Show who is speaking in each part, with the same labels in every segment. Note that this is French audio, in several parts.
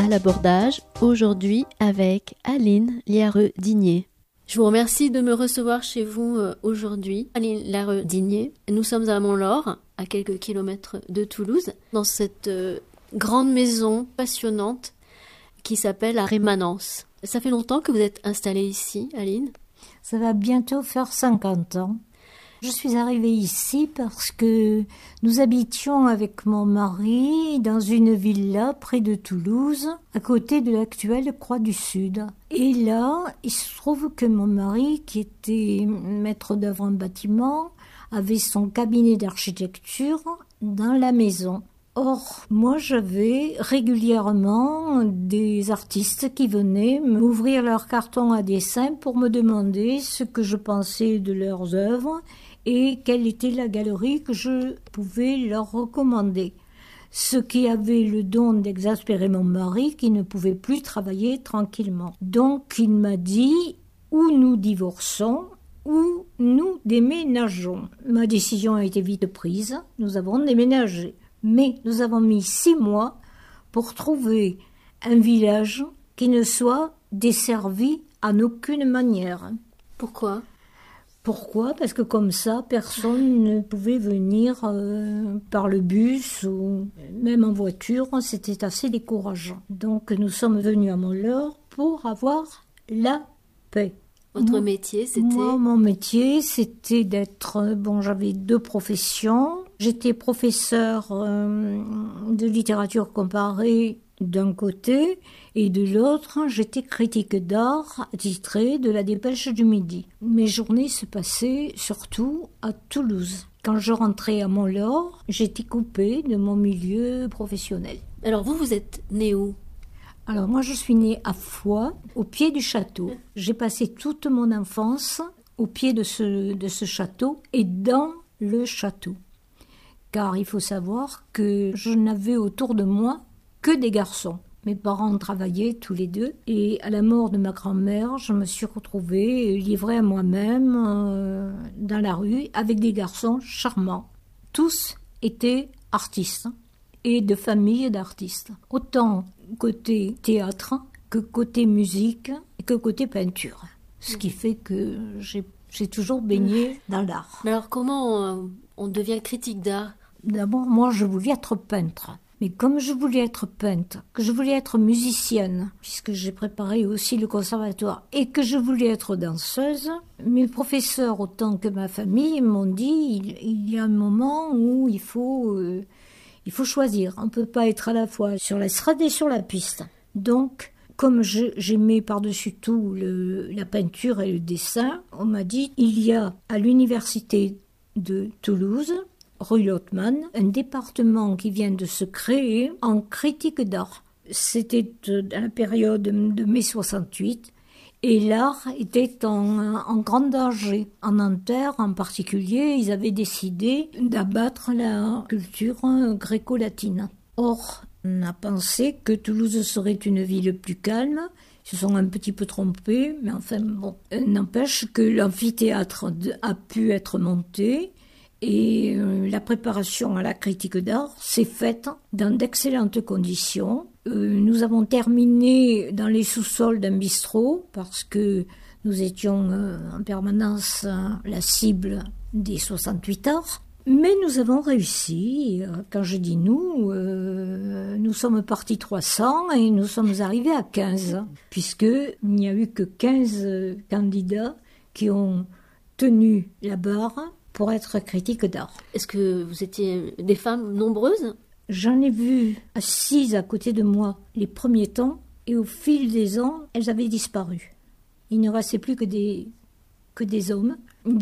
Speaker 1: à l'abordage, aujourd'hui avec Aline Liareux-Digné. Je vous remercie de me recevoir chez vous aujourd'hui. Aline Liareux-Digné, nous sommes à Montlore, à quelques kilomètres de Toulouse, dans cette grande maison passionnante qui s'appelle la Rémanence. Ça fait longtemps que vous êtes installée ici, Aline ?
Speaker 2: Ça va bientôt faire 50 ans. Je suis arrivée ici parce que nous habitions avec mon mari dans une villa près de Toulouse, à côté de l'actuelle Croix-du-Sud. Et là, il se trouve que mon mari, qui était maître d'œuvre en bâtiment, avait son cabinet d'architecture dans la maison. Or, moi, j'avais régulièrement des artistes qui venaient m'ouvrir leur carton à dessin pour me demander ce que je pensais de leurs œuvres et quelle était la galerie que je pouvais leur recommander. Ce qui avait le don d'exaspérer mon mari qui ne pouvait plus travailler tranquillement. Donc, il m'a dit « ou nous divorçons », ou nous déménageons. Ma décision a été vite prise, nous avons déménagé. Mais nous avons mis 6 mois pour trouver un village qui ne soit desservi en aucune manière.
Speaker 1: Pourquoi ?
Speaker 2: Pourquoi ? Parce que comme ça, personne ne pouvait venir par le bus ou même en voiture. C'était assez décourageant. Donc nous sommes venus à Montlore pour avoir la paix.
Speaker 1: Votre métier, c'était ?
Speaker 2: Moi, mon métier, c'était d'être... j'avais 2 professions. J'étais professeure de littérature comparée d'un côté, et de l'autre, j'étais critique d'art attitrée de la Dépêche du Midi. Mes journées se passaient surtout à Toulouse. Quand je rentrais à Montlore, j'étais coupée de mon milieu professionnel.
Speaker 1: Alors vous êtes née où ?
Speaker 2: Alors moi je suis née à Foix, au pied du château. J'ai passé toute mon enfance au pied de ce château et dans le château. Car il faut savoir que je n'avais autour de moi que des garçons. Mes parents travaillaient tous les deux et à la mort de ma grand-mère, je me suis retrouvée livrée à moi-même dans la rue avec des garçons charmants. Tous étaient artistes et de familles d'artistes. Autant côté théâtre que côté musique et que côté peinture. Ce qui fait que j'ai toujours baigné dans l'art.
Speaker 1: Mais alors comment on devient critique d'art ?
Speaker 2: D'abord, moi je voulais être peintre. Mais comme je voulais être peintre, que je voulais être musicienne, puisque j'ai préparé aussi le conservatoire, et que je voulais être danseuse, mes professeurs autant que ma famille m'ont dit il y a un moment où il faut choisir. On ne peut pas être à la fois sur l'estrade et sur la piste. Donc, comme j'aimais par-dessus tout la peinture et le dessin, on m'a dit il y a à l'université de Toulouse, rue Lottmann, un département qui vient de se créer en critique d'art. C'était à la période de mai 68 et l'art était en grand danger. En Nanterre en particulier, ils avaient décidé d'abattre la culture gréco-latine. Or, on a pensé que Toulouse serait une ville plus calme. Ils se sont un petit peu trompés, mais enfin bon. N'empêche que l'amphithéâtre a pu être monté. Et la préparation à la critique d'art s'est faite dans d'excellentes conditions. Nous avons terminé dans les sous-sols d'un bistrot parce que nous étions en permanence la cible des 68 arts. Mais nous avons réussi. Quand je dis nous sommes partis 300 et nous sommes arrivés à 15, puisqu'il n'y a eu que 15 candidats qui ont tenu la barre pour être critique d'art.
Speaker 1: Est-ce que vous étiez des femmes nombreuses ?
Speaker 2: J'en ai vu assises à côté de moi les premiers temps, et au fil des ans, elles avaient disparu. Il ne restait plus que des hommes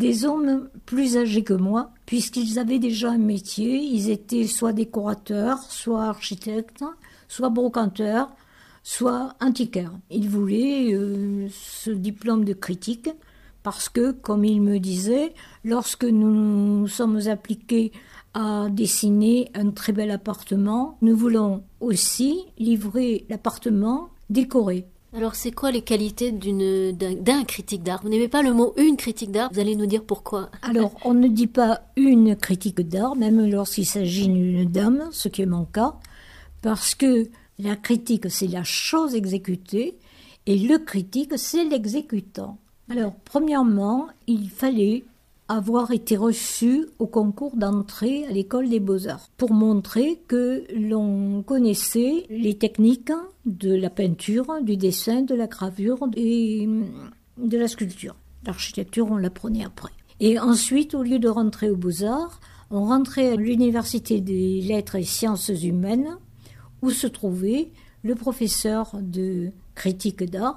Speaker 2: plus âgés que moi, puisqu'ils avaient déjà un métier. Ils étaient soit décorateurs, soit architectes, soit brocanteurs, soit antiquaires. Ils voulaient ce diplôme de critique, parce que, comme il me disait, lorsque nous sommes appliqués à dessiner un très bel appartement, nous voulons aussi livrer l'appartement décoré.
Speaker 1: Alors, c'est quoi les qualités d'un critique d'art ? Vous n'aimez pas le mot « une critique d'art », vous allez nous dire pourquoi.
Speaker 2: Alors, on ne dit pas « une critique d'art », même lorsqu'il s'agit d'une dame, ce qui est mon cas, parce que La critique, c'est la chose exécutée, et le critique, c'est l'exécutant. Alors, premièrement, il fallait avoir été reçu au concours d'entrée à l'école des beaux-arts pour montrer que l'on connaissait les techniques de la peinture, du dessin, de la gravure et de la sculpture. L'architecture, on l'apprenait après. Et ensuite, au lieu de rentrer aux beaux-arts, on rentrait à l'université des lettres et sciences humaines où se trouvait le professeur de critique d'art